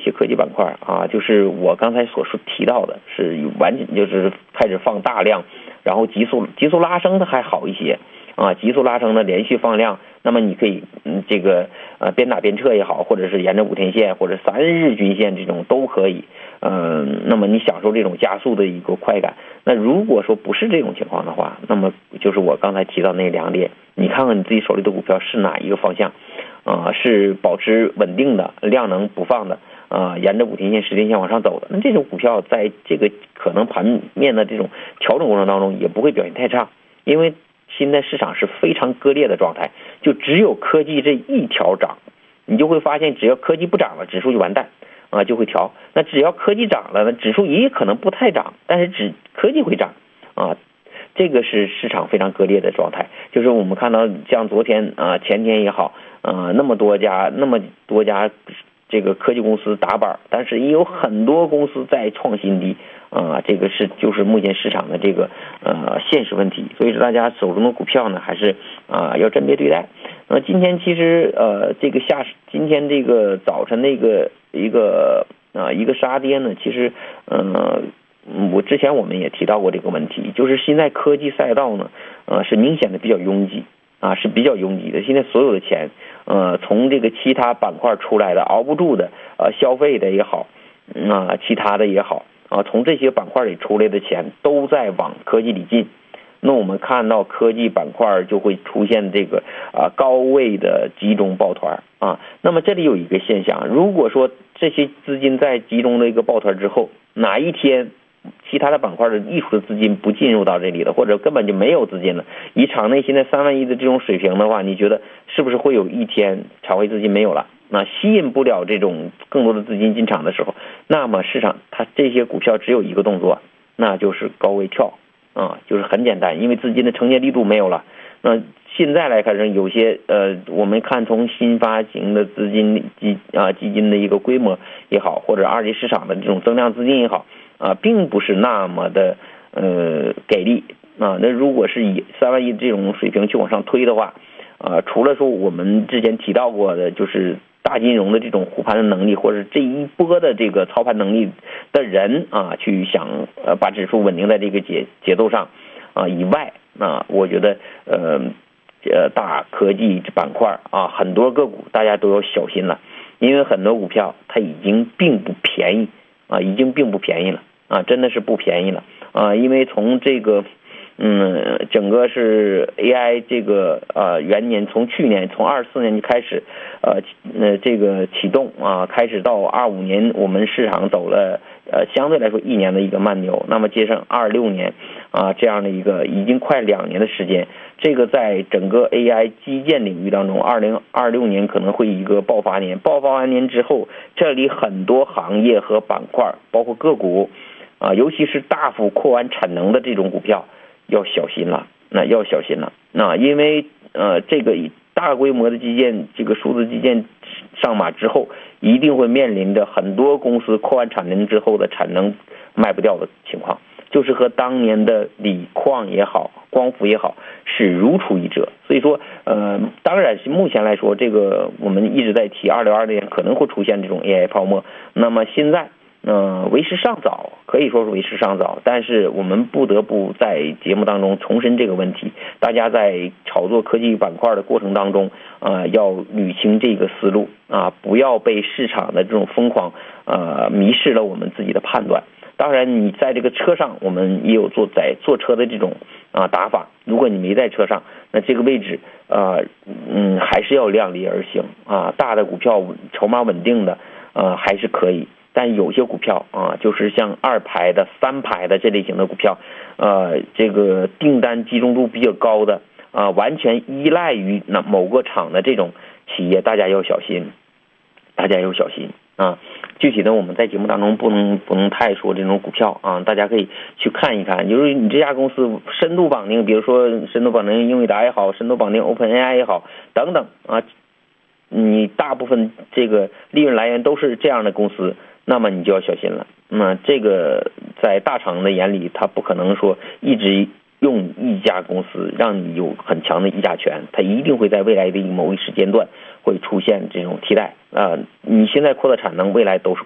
些科技板块啊，就是我刚才所说提到的，是完全就是开始放大量，然后急速拉升的还好一些啊，急速拉升的连续放量，那么你可以这个边打边撤也好，或者是沿着5天线或者3日均线这种都可以，那么你享受这种加速的一个快感。那如果说不是这种情况的话，那么就是我刚才提到那2点，你看看你自己手里的股票是哪一个方向。是保持稳定的，量能不放的，沿着5天线、10天线往上走的，那这种股票在这个可能盘面的这种调整过程当中也不会表现太差，因为现在市场是非常割裂的状态，就只有科技这一条涨，你就会发现只要科技不涨了，指数就完蛋就会调。那只要科技涨了，那指数也可能不太涨，但是科技会涨这个是市场非常割裂的状态。就是我们看到像昨天前天也好，那么多家这个科技公司打板，但是也有很多公司在创新低这个就是目前市场的这个现实问题。所以说大家手中的股票呢，还是要甄别对待。今天其实今天这个早晨的一个杀跌呢，其实之前我们也提到过这个问题，就是现在科技赛道呢是明显的比较拥挤是比较拥挤的。现在所有的钱从这个其他板块出来的熬不住的消费的也好其他的也好从这些板块里出来的钱都在往科技里进。那我们看到科技板块就会出现这个高位的集中抱团那么这里有一个现象，如果说这些资金在集中的一个抱团之后，哪一天其他的板块的溢出的资金不进入到这里了，或者根本就没有资金了，以场内现在3万亿的这种水平的话，你觉得是不是会有一天场外资金没有了，吸引不了这种更多的资金进场的时候，那么市场它这些股票只有一个动作，那就是高位跳就是很简单，因为资金的承接力度没有了。那现在来看，有些我们看从新发行的基金的一个规模也好，或者二级市场的这种增量资金也好并不是那么的给力那如果是以3万亿这种水平去往上推的话除了说我们之前提到过的，就是大金融的这种护盘的能力，或者这一波的这个操盘能力的人去想把指数稳定在这个节奏上以外我觉得大科技板块很多个股大家都要小心了，因为很多股票它已经并不便宜了真的是不便宜了因为从这个整个是 AI 这个元年，从去年从24年就开始这个启动开始到25年我们市场走了相对来说1年的一个慢牛，那么接上26年这样的一个已经快2年的时间，这个在整个 AI 基建领域当中2026年可能会一个爆发年，爆发完年之后，这里很多行业和板块包括个股尤其是大幅扩完产能的这种股票要小心了，因为这个大规模的基建，这个数字基建上马之后，一定会面临着很多公司扩完产能之后的产能卖不掉的情况，就是和当年的锂矿也好，光伏也好是如出一辙。所以说当然是目前来说，这个我们一直在提2022年可能会出现这种 AI 泡沫，那么现在为时尚早，可以说是为时尚早，但是我们不得不在节目当中重申这个问题，大家在炒作科技板块的过程当中要捋清这个思路不要被市场的这种疯狂迷失了我们自己的判断。当然你在这个车上，我们也有坐车的这种打法，如果你没在车上，那这个位置还是要量力而行大的股票筹码稳定的还是可以，但有些股票就是像2排的3排的这类型的股票这个订单集中度比较高的完全依赖于某个厂的这种企业，大家要小心具体的我们在节目当中不能太说这种股票大家可以去看一看，就是你这家公司深度绑定，比如说深度绑定英伟达也好，深度绑定 OpenAI 也好等等你大部分这个利润来源都是这样的公司，那么你就要小心了。那这个在大厂的眼里，他不可能说一直用一家公司让你有很强的议价权，他一定会在未来的某一时间段会出现这种替代你现在扩大产能，未来都是